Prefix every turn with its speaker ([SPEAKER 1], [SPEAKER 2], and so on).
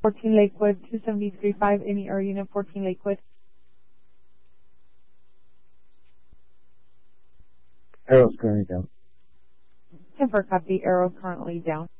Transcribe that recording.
[SPEAKER 1] 14 Lakewood, 273.5, any air unit 14 Lakewood.
[SPEAKER 2] Arrow's currently down.
[SPEAKER 1] 10 for copy, Arrow currently down.